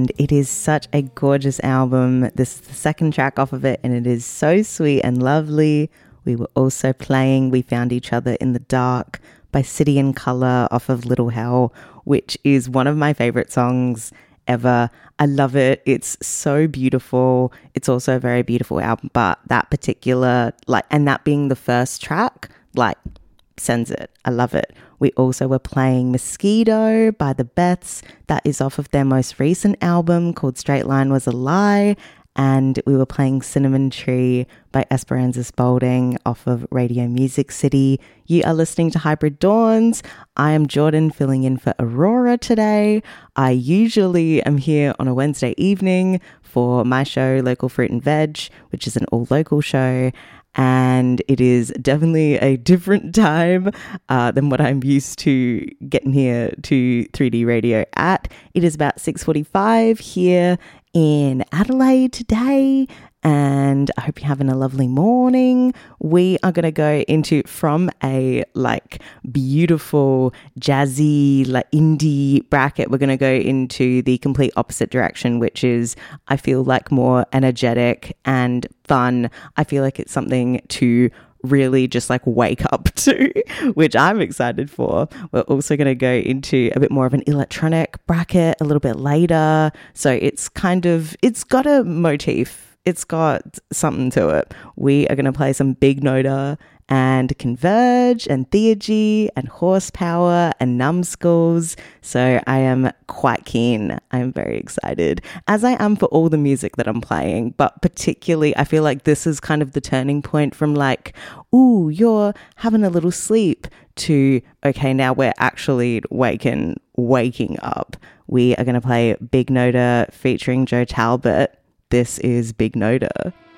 and it is such a gorgeous album. This is the second track off of it, and it is so sweet and lovely. We were also playing We Found Each Other in the Dark by City and Colour off of Little Hell, which is one of my favorite songs ever. I love it. It's so beautiful. It's also a very beautiful album, but that particular, and that being the first track, sends it. I love it. We also were playing Mosquito by the Beths. That is off of their most recent album called Straight Line Was a Lie. And we were playing Cinnamon Tree by Esperanza Spalding off of Radio Music City. You are listening to Hybrid Dawns. I am Jordan, filling in for Aurora today. I usually am here on a Wednesday evening for my show, Local Fruit and Veg, which is an all-local show. And it is definitely a different time than what I'm used to getting here to 3D Radio at. It is about 6:45 here in Adelaide today, and I hope you're having a lovely morning. We are going to go from a beautiful jazzy indie bracket, we're going to go into the complete opposite direction, which is, I feel more energetic and fun. I feel like it's something to really just wake up to, which I'm excited for. We're also going to go into a bit more of an electronic bracket a little bit later. So it's got a motif. It's got something to it. We are going to play some Big Noda and Converge and Theurgy and Horsepower and Numbskulls. So I am quite keen. I'm very excited, as I am for all the music that I'm playing. But particularly, I feel like this is kind of the turning point from ooh, you're having a little sleep to, okay, now we're actually waking up. We are going to play Big Noda featuring Joe Talbot. This is Big Noda.